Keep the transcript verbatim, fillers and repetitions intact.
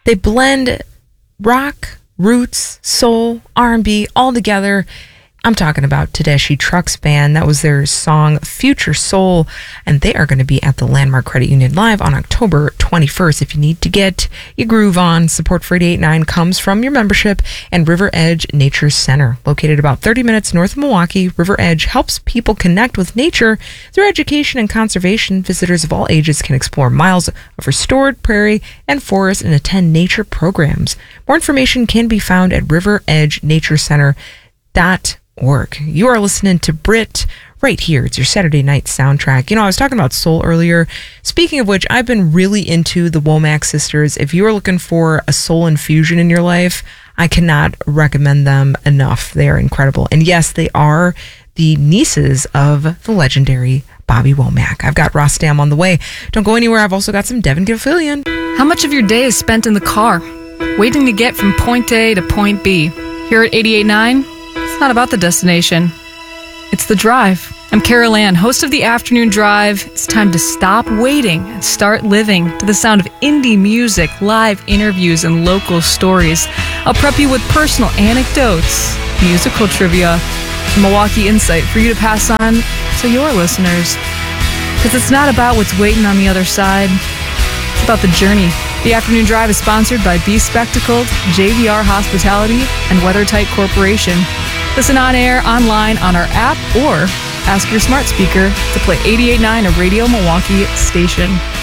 They blend rock, roots, soul, R and B all together. I'm talking about Tedeschi Trucks Band. That was their song Future Soul, and they are going to be at the Landmark Credit Union Live on October twenty-first. If you need to get your groove on, support for eight eighty-nine comes from your membership and River Edge Nature Center. Located about thirty minutes north of Milwaukee, River Edge helps people connect with nature through education and conservation. Visitors of all ages can explore miles of restored prairie and forest and attend nature programs. More information can be found at river edge nature center dot org. You are listening to Brit right here. It's your Saturday night soundtrack. You know, I was talking about soul earlier. Speaking of which, I've been really into the Womack sisters. If you are looking for a soul infusion in your life, I cannot recommend them enough. They are incredible. And yes, they are the nieces of the legendary Bobby Womack. I've got Rostam on the way. Don't go anywhere. I've also got some Devin Gilfillian. How much of your day is spent in the car, waiting to get from point A to point B? Here at eighty-eight point nine, it's not about the destination. It's the drive. I'm Carol Ann, host of the Afternoon Drive. It's time to stop waiting and start living to the sound of indie music, live interviews, and local stories. I'll prep you with personal anecdotes, musical trivia, and Milwaukee insight for you to pass on to your listeners. Because it's not about what's waiting on the other side. It's about the journey. The Afternoon Drive is sponsored by Be Spectacled, J V R Hospitality, and WeatherTight Corporation. Listen on air, online, on our app, or ask your smart speaker to play eighty-eight point nine, a Radio Milwaukee station.